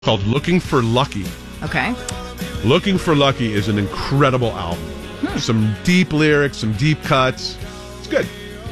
called Looking for Lucky. Okay. Looking for Lucky is an incredible album. Some deep lyrics, some deep cuts. It's good.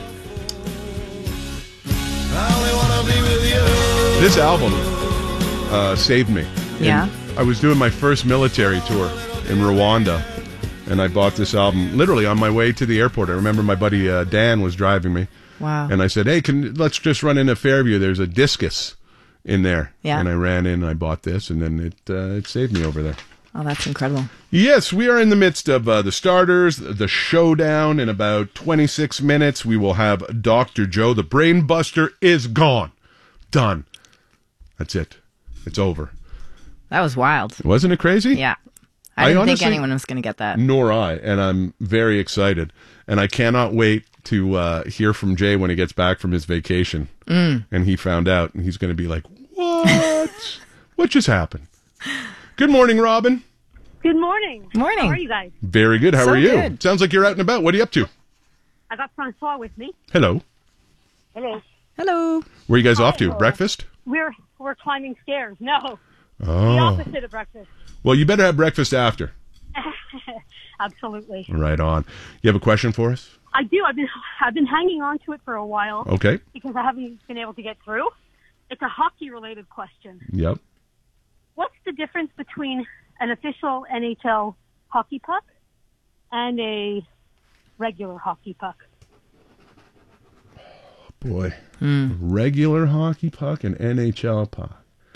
This album saved me. Yeah. I was doing my first military tour in Rwanda, and I bought this album literally on my way to the airport. I remember my buddy Dan was driving me. Wow. And I said, hey, let's just run into Fairview. There's a Discus in there. Yeah. And I ran in and I bought this, and then it saved me over there. Oh, that's incredible. Yes, we are in the midst of the starters, the showdown. In about 26 minutes, we will have Dr. Joe. The Brain Buster is gone. Done. That's it. It's over. That was wild. Wasn't it crazy? Yeah. I didn't honestly, think anyone was going to get that. Nor I, and I'm very excited. And I cannot wait to hear from Jay when he gets back from his vacation. And he found out, and he's going to be like, what? What just happened? Good morning, Robin. Good morning. Morning. How are you guys? Very good. How So are you? good. Sounds like you're out and about. What are you up to? I got Francois with me. Hello. Hello. Hello. Where are you guys off to? Hello. Breakfast? We're climbing stairs. No, the Oh. opposite of breakfast. Well, you better have breakfast after. Absolutely. Right on. You have a question for us? I do. I've been hanging on to it for a while Okay. because I haven't been able to get through. It's a hockey-related question. Yep. What's the difference between an official NHL hockey puck and a regular hockey puck? Boy. Regular hockey puck and NHL puck.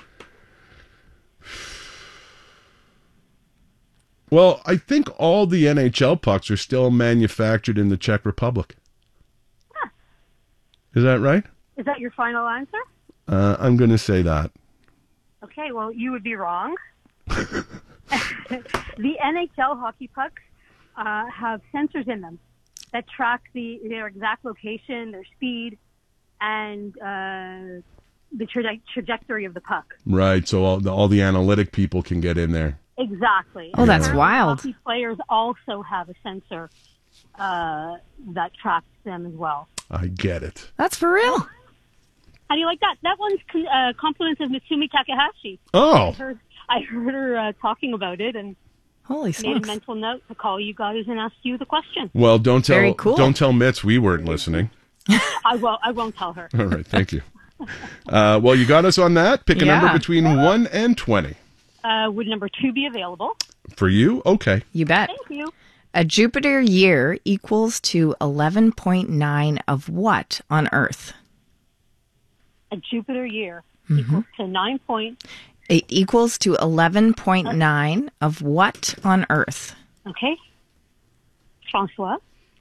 Well, I think all the NHL pucks are still manufactured in the Czech Republic. Huh. Is that right? Is that your final answer? I'm going to say that. Okay, well, you would be wrong. The NHL hockey pucks have sensors in them that track their exact location, their speed, and the trajectory of the puck. Right, so all the analytic people can get in there. Exactly. Oh, that's And wild. Hockey players also have a sensor that tracks them as well. I get it. That's for real. How do you like that? That one's compliments of Mitsumi Takahashi. Oh, I heard her talking about it and Holy made a smokes. mental note to call you guys and ask you the question. well, don't Very cool. tell Mitz we weren't listening. I won't tell her. All right, thank you. Well, you got us on that. Pick a Yeah. number between 1 and 20. Would number 2 be available? For you? Okay. You bet. Thank you. A Jupiter year equals to 11.9 of what on Earth? A Jupiter year equals to 9 point. It equals to 11.9 of what on Earth? Okay. Francois?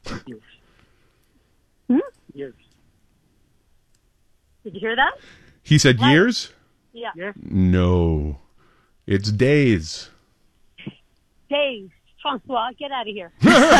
Years. Did you hear that? He said years? Yeah. No. It's days. Days. Francois, get out of here.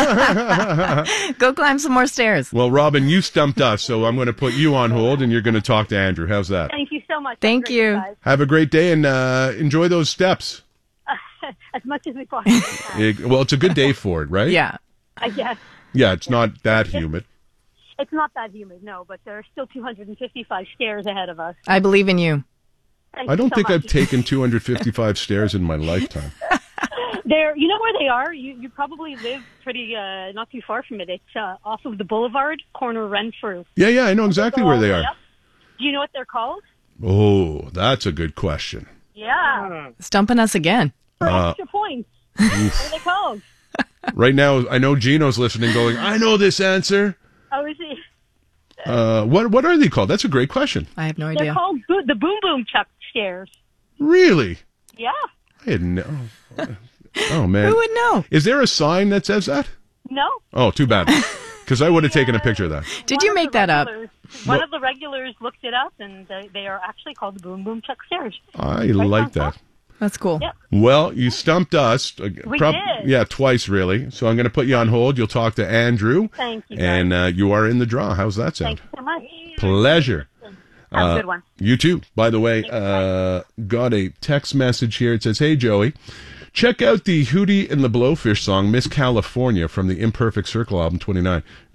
Go climb some more stairs. Well, Robin, you stumped us, so I'm going to put you on hold, and you're going to talk to Andrew. How's that? Thank you so much. Thank Great, you. guys. Have a great day, and enjoy those steps. As much as we possibly can, Well, it's a good day for it, right? Yeah. I guess. Yeah, it's not that humid. It's not that humid, no, but there are still 255 stairs ahead of us. I believe in you. Thank I you don't so think much. I've taken 255 stairs in my lifetime. You know where they are? You probably live pretty not too far from it. It's off of the boulevard, corner Renfrew. Yeah, I know exactly Go where all they the way are. up. Do you know what they're called? Oh, that's a good question. Yeah. Stumping us again. For extra points. What are they called? Right now, I know Gino's listening going, I know this answer. Oh, is it? What are they called? That's a great question. I have no They're idea. called the Boom Boom Chuck stairs. Really? Yeah. I didn't know. Oh, man. Who would know? Is there a sign that says that? No. Oh, too bad. Because I would have taken a picture of that. Did One you of make the that up? regulars- One of the regulars looked it up, and they are actually called the Boom Boom Chuck stairs. I like that. That's cool. Yep. Well, you stumped us. We did. Yeah, twice, really. So I'm going to put you on hold. You'll talk to Andrew. Thank you, guys. And you are in the draw. How's that sound? Thanks so much. Pleasure. Have a good one. You too. By the way, got a text message here. It says, hey, Joey, check out the Hootie and the Blowfish song, Miss California, from the Imperfect Circle album 29.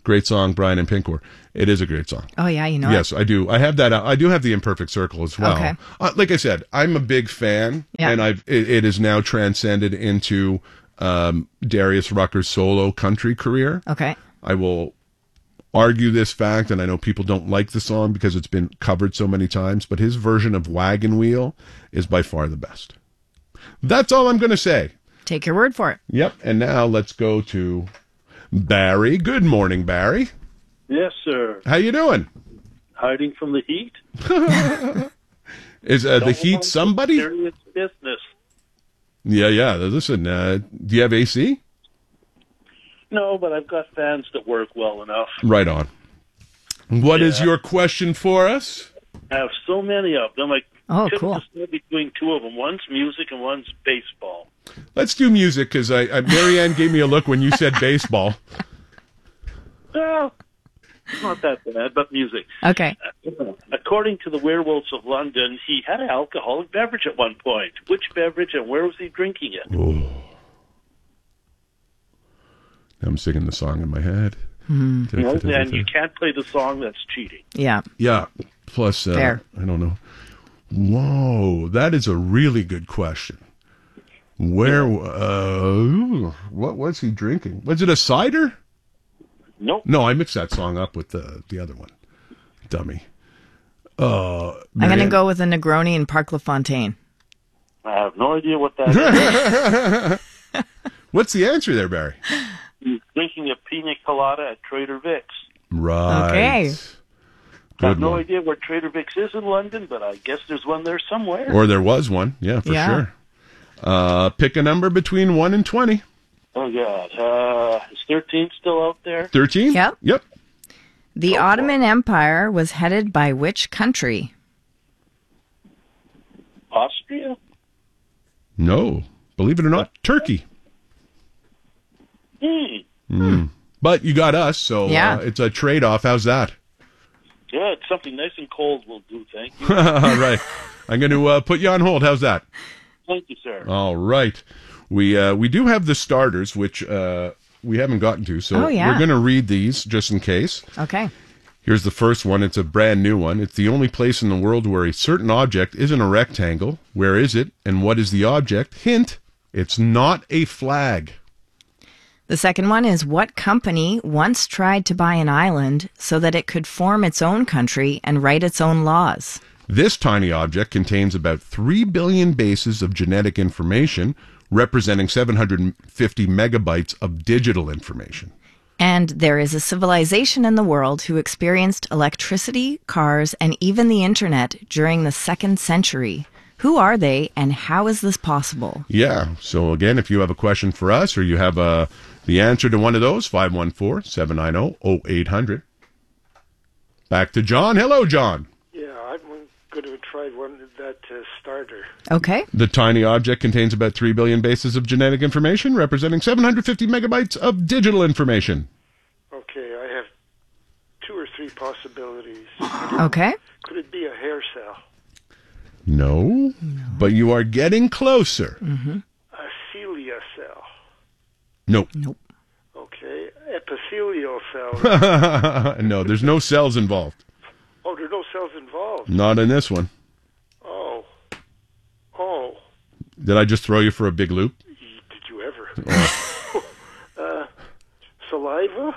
Great song, Brian and Pinkor. It is a great song. Oh, yeah, you know Yes, I do. I have that. I do have the Imperfect Circle as well. Okay. Like I said, I'm a big fan, Yeah. and it is now transcended into Darius Rucker's solo country career. Okay. I will argue this fact, and I know people don't like the song because it's been covered so many times, but his version of Wagon Wheel is by far the best. That's all I'm going to say. Take your word for it. Yep, and now let's go to Barry. Good morning, Barry. Yes, sir. How you doing? Hiding from the heat? Is the heat somebody? Serious business. Yeah. Listen, do you have AC? No, but I've got fans that work well enough. Right on. What is your question for us? I have so many of them. I Oh, couldn't cool. decide between two of them. One's music and one's baseball. Let's do music, because Marianne gave me a look when you said baseball. Well, it's not that bad, but music. Okay. According to the Werewolves of London, he had an alcoholic beverage at one point. Which beverage and where was he drinking it? Oh. I'm singing the song in my head. And you can't play the song, that's cheating. Yeah. Yeah. Plus, Fair. I don't know. Whoa, that is a really good question. Where? What was he drinking? Was it a cider? Nope. No, I mixed that song up with the other one. Dummy. I'm going to go with a Negroni in Parc La Fontaine. I have no idea what that is. What's the answer there, Barry? He's drinking a pina colada at Trader Vic's. Right. Okay. I have Good no one. idea where Trader Vic's is in London, but I guess there's one there somewhere. Or there was one. Yeah, for Yeah. sure. Pick a number between 1 and 20. Oh, God. Is 13 still out there? 13? Yep. Yep. The Ottoman Empire was headed by which country? Austria? No. Believe it or not, Turkey. But you got us, so Yeah. it's a trade-off. How's that? Good. Something nice and cold will do, thank you. All right. I'm going to put you on hold. How's that? Thank you, sir. All right. We do have the starters, which we haven't gotten to, so Oh, yeah. we're going to read these just in case. Okay. Here's the first one. It's a brand new one. It's the only place in the world where a certain object isn't a rectangle. Where is it, and what is the object? Hint, it's not a flag. The second one is what company once tried to buy an island so that it could form its own country and write its own laws? This tiny object contains about 3 billion bases of genetic information, representing 750 megabytes of digital information. And there is a civilization in the world who experienced electricity, cars, and even the internet during the 2nd century. Who are they, and how is this possible? Yeah, so again, if you have a question for us or you have the answer to one of those, 514-790-0800. Back to John. Hello, John. Yeah, I'm going to try one that starter. Okay. The tiny object contains about 3 billion bases of genetic information, representing 750 megabytes of digital information. Okay, I have 2 or 3 possibilities. Okay. Could it be a hair cell? No, but you are getting closer. A cilia cell? Nope. Nope. Okay, epithelial cell? No, there's no cells involved. Oh, there are no cells involved. Not in this one. Oh. Did I just throw you for a big loop? Did you ever? Saliva?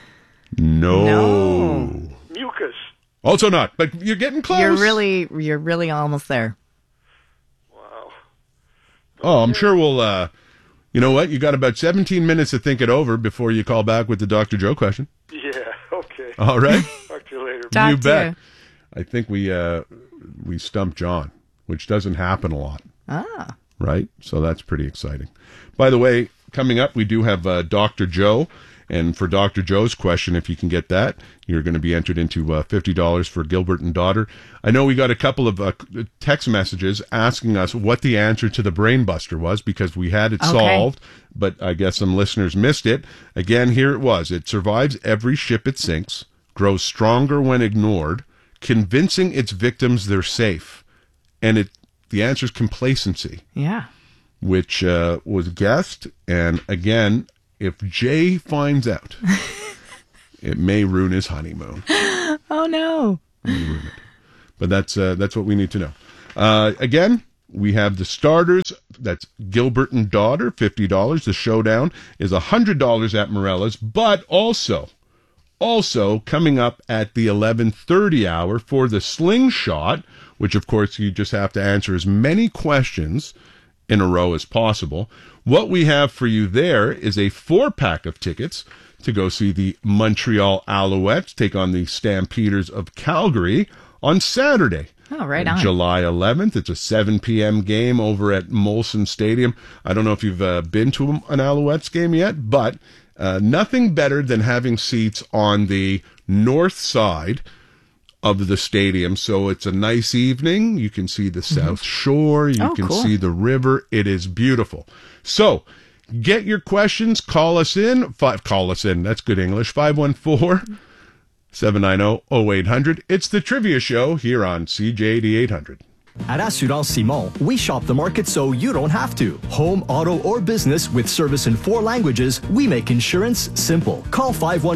No. Mucus? Also not, but you're getting close. You're really almost there. Wow. Oh, I'm sure we'll, you know what? You got about 17 minutes to think it over before you call back with the Dr. Joe question. Yeah, okay. All right? Talk to you later. Talk You to bet. you. I think we stumped John, which doesn't happen a lot, Ah. right? So that's pretty exciting. By the way, coming up, we do have Dr. Joe. And for Dr. Joe's question, if you can get that, you're going to be entered into $50 for Gilbert and Daughter. I know we got a couple of text messages asking us what the answer to the Brain Buster was because we had it solved, but I guess some listeners missed it. Again, here it was. It survives every ship it sinks, grows stronger when ignored, convincing its victims they're safe. And the answer is complacency, Yeah. which was guessed. And again, if Jay finds out it may ruin his honeymoon. Oh, no. But that's what we need to know. Again, we have the starters. That's Gilbert and Daughter, $50. The showdown is $100 at Morella's. But also coming up at the 11:30 hour for the Slingshot, which of course you just have to answer as many questions in a row as possible. What we have for you there is a 4-pack of tickets to go see the Montreal Alouettes take on the Stampeders of Calgary on Saturday. Oh, right on. July 11th. It's a 7 p.m. game over at Molson Stadium. I don't know if you've been to an Alouettes game yet, but nothing better than having seats on the north side of the stadium. So it's a nice evening. You can see the South Shore. You can see the river. It is beautiful. So get your questions. Call us in. Call us in. That's good English. 514-790-0800. It's the Trivia Show here on CJAD 800. At Assurance Simon, we shop the market so you don't have to. Home, auto, or business with service in 4 languages, we make insurance simple. Call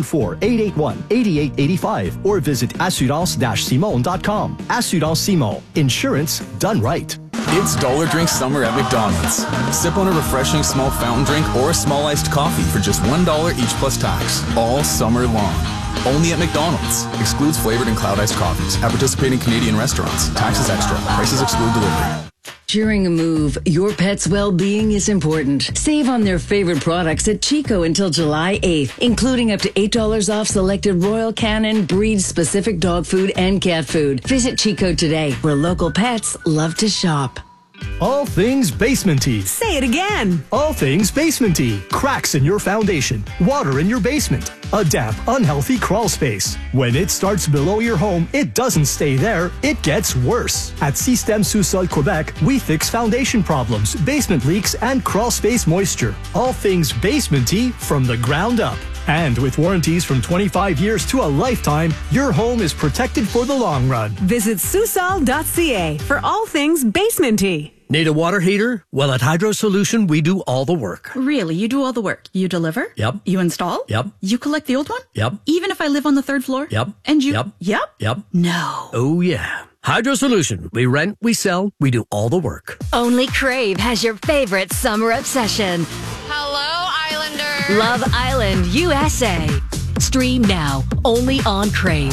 514-881-8885 or visit assurance-simon.com. Assurance Simon. Insurance done right. It's Dollar Drink Summer at McDonald's. Sip on a refreshing small fountain drink or a small iced coffee for just $1 each plus tax, all summer long. Only at McDonald's. Excludes flavored and cloud iced coffees. At participating Canadian restaurants. Taxes extra. Prices exclude delivery. During a move, your pet's well-being is important. Save on their favorite products at Chico until July 8th, including up to $8 off selected Royal Canin breed-specific dog food and cat food. Visit Chico today, where local pets love to shop. All things basement-y. Say it again. All things basement-y. Cracks in your foundation. Water in your basement. A damp, unhealthy crawl space. When it starts below your home, it doesn't stay there. It gets worse. At Système Sous-Sol Quebec, we fix foundation problems, basement leaks, and crawl space moisture. All things basement-y from the ground up. And with warranties from 25 years to a lifetime, your home is protected for the long run. Visit susol.ca for all things basement-y. Need a water heater? Well, at Hydro Solution, we do all the work. Really? You do all the work? You deliver? Yep. You install? Yep. You collect the old one? Yep. Even if I live on the 3rd floor? Yep. And you? Yep. Yep? Yep. No. Oh, yeah. Hydro Solution. We rent, we sell, we do all the work. Only Crave has your favorite summer obsession. Hello, Islander. Love Island, USA. Stream now, only on Crave.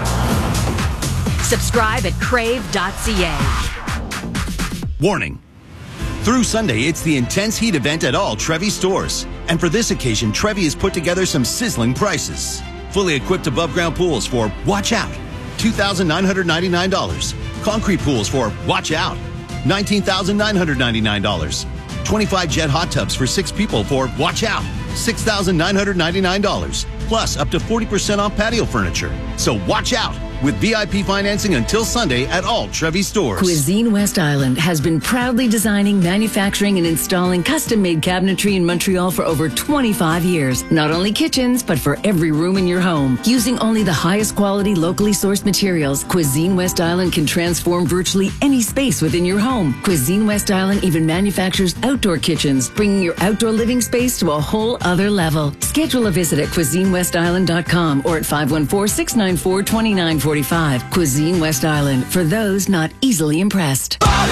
Subscribe at crave.ca. Warning. Through Sunday, it's the Intense Heat event at all Trevi stores. And for this occasion, Trevi has put together some sizzling prices. Fully equipped above-ground pools for Watch Out, $2,999. Concrete pools for Watch Out, $19,999. 25 jet hot tubs for 6 people for Watch Out, $6,999. Plus up to 40% off patio furniture. So watch out with VIP financing until Sunday at all Trevi stores. Cuisine West Island has been proudly designing, manufacturing, and installing custom-made cabinetry in Montreal for over 25 years. Not only kitchens, but for every room in your home. Using only the highest quality, locally sourced materials, Cuisine West Island can transform virtually any space within your home. Cuisine West Island even manufactures outdoor kitchens, bringing your outdoor living space to a whole other level. Schedule a visit at CuisineWestIsland.com or at 514-694-2945. Cuisine West Island, for those not easily impressed.